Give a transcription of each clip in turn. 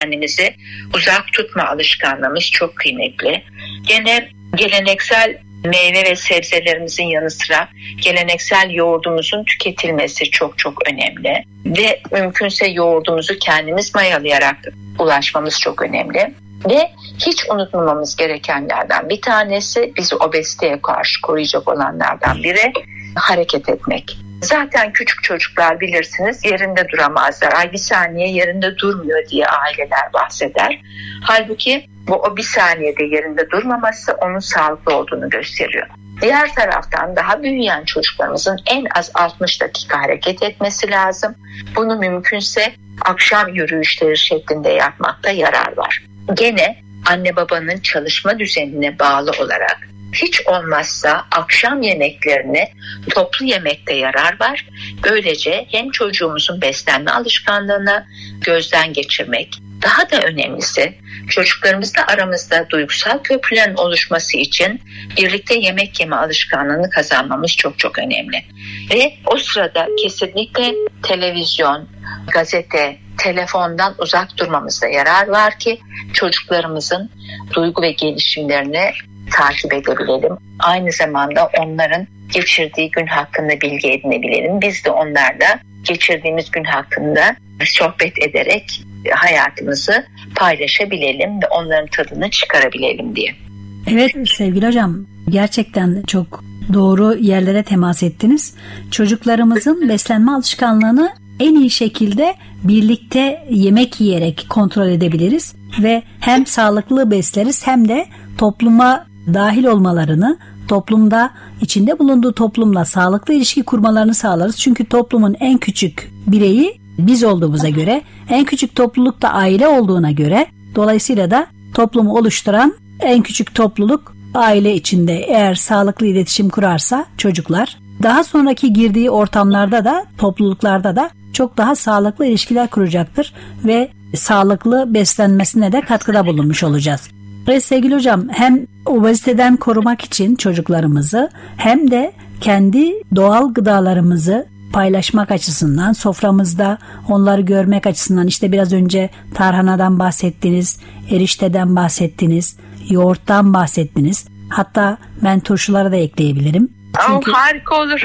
kendimizi uzak tutma alışkanlığımız çok kıymetli. Gene geleneksel meyve ve sebzelerimizin yanı sıra geleneksel yoğurdumuzun tüketilmesi çok çok önemli. Ve mümkünse yoğurdumuzu kendimiz mayalayarak ulaşmamız çok önemli. Ve hiç unutmamamız gerekenlerden bir tanesi, bizi obeziteye karşı koruyacak olanlardan biri hareket etmek. Zaten küçük çocuklar bilirsiniz yerinde duramazlar. Ay bir saniye yerinde durmuyor diye aileler bahseder. Halbuki o bir saniyede yerinde durmaması onun sağlıklı olduğunu gösteriyor. Diğer taraftan daha büyüyen çocuklarımızın en az 60 dakika hareket etmesi lazım. Bunu mümkünse akşam yürüyüşleri şeklinde yapmakta yarar var. Gene anne babanın çalışma düzenine bağlı olarak hiç olmazsa akşam yemeklerini toplu yemekte yarar var. Böylece hem çocuğumuzun beslenme alışkanlığını gözden geçirmek, daha da önemlisi çocuklarımızla aramızda duygusal köprülerin oluşması için birlikte yemek yeme alışkanlığını kazanmamız çok çok önemli. Ve o sırada kesinlikle televizyon, gazete, telefondan uzak durmamızda yarar var ki çocuklarımızın duygu ve gelişimlerini takip edebilelim. Aynı zamanda onların geçirdiği gün hakkında bilgi edinebilelim. Biz de onlarla geçirdiğimiz gün hakkında sohbet ederek hayatımızı paylaşabilelim ve onların tadını çıkarabilelim diye. Evet sevgili hocam, gerçekten çok doğru yerlere temas ettiniz. Çocuklarımızın beslenme alışkanlığını en iyi şekilde birlikte yemek yiyerek kontrol edebiliriz ve hem sağlıklı besleriz hem de topluma dahil olmalarını, toplumda içinde bulunduğu toplumla sağlıklı ilişki kurmalarını sağlarız. Çünkü toplumun en küçük bireyi biz olduğumuza göre, en küçük topluluk da aile olduğuna göre, dolayısıyla da toplumu oluşturan en küçük topluluk aile içinde eğer sağlıklı iletişim kurarsa çocuklar, daha sonraki girdiği ortamlarda da, topluluklarda da çok daha sağlıklı ilişkiler kuracaktır ve sağlıklı beslenmesine de katkıda bulunmuş olacağız. Ve sevgili hocam, hem obeziteden korumak için çocuklarımızı hem de kendi doğal gıdalarımızı paylaşmak açısından, soframızda onları görmek açısından, işte biraz önce tarhanadan bahsettiniz, erişteden bahsettiniz, yoğurttan bahsettiniz. Hatta ben turşuları da ekleyebilirim. Çünkü, harika olur.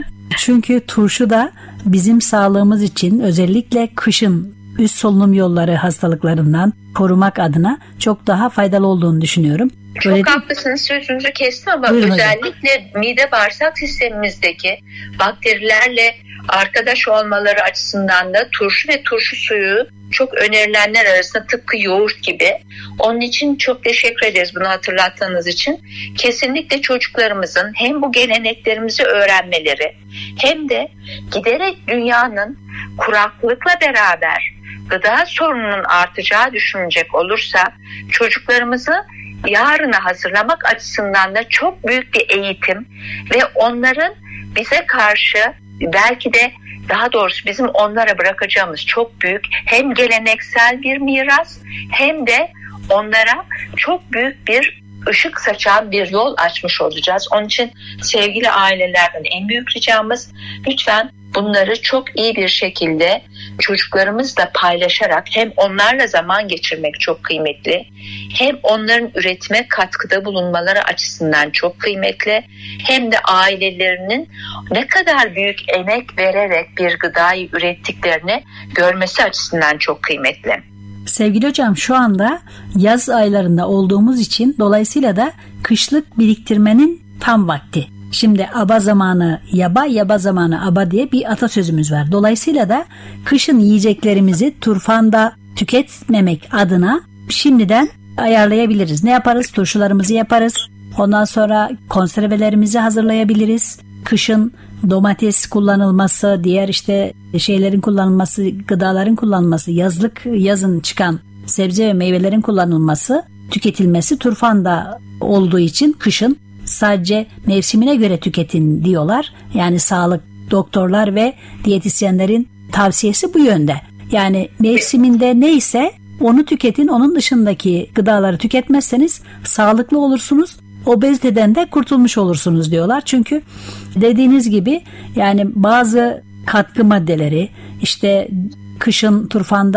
çünkü turşu da bizim sağlığımız için özellikle kışın üst solunum yolları hastalıklarından korumak adına çok daha faydalı olduğunu düşünüyorum. Çok haklısınız, sözünüzü kestim ama buyurun özellikle hocam. Mide bağırsak sistemimizdeki bakterilerle arkadaş olmaları açısından da turşu ve turşu suyu çok önerilenler arasında, tıpkı yoğurt gibi. Onun için çok teşekkür ederiz bunu hatırlattığınız için. Kesinlikle çocuklarımızın hem bu geleneklerimizi öğrenmeleri hem de giderek dünyanın kuraklıkla beraber gıda sorununun artacağı düşünecek olursa çocuklarımızı yarına hazırlamak açısından da çok büyük bir eğitim ve onların bize karşı, belki de daha doğrusu bizim onlara bırakacağımız çok büyük hem geleneksel bir miras hem de onlara çok büyük bir ışık saçan bir yol açmış olacağız. Onun için sevgili ailelerden en büyük ricamız, lütfen bunları çok iyi bir şekilde çocuklarımızla paylaşarak hem onlarla zaman geçirmek çok kıymetli, hem onların üretime katkıda bulunmaları açısından çok kıymetli, hem de ailelerinin ne kadar büyük emek vererek bir gıdayı ürettiklerini görmesi açısından çok kıymetli. Sevgili hocam, şu anda yaz aylarında olduğumuz için dolayısıyla da kışlık biriktirmenin tam vakti. Şimdi aba zamanı yaba, yaba zamanı aba diye bir atasözümüz var. Dolayısıyla da kışın yiyeceklerimizi turfanda tüketmemek adına şimdiden ayarlayabiliriz. Ne yaparız? Turşularımızı yaparız. Ondan sonra konservelerimizi hazırlayabiliriz. Kışın domates kullanılması, diğer işte şeylerin kullanılması, gıdaların kullanılması, yazın çıkan sebze ve meyvelerin kullanılması, tüketilmesi turfanda olduğu için kışın sadece mevsimine göre tüketin diyorlar. Yani sağlık doktorlar ve diyetisyenlerin tavsiyesi bu yönde. Yani mevsiminde neyse onu tüketin, onun dışındaki gıdaları tüketmezseniz sağlıklı olursunuz, obeziteden de kurtulmuş olursunuz diyorlar. Çünkü dediğiniz gibi yani bazı katkı maddeleri, işte kışın turfanda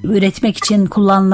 üretmek için kullanılan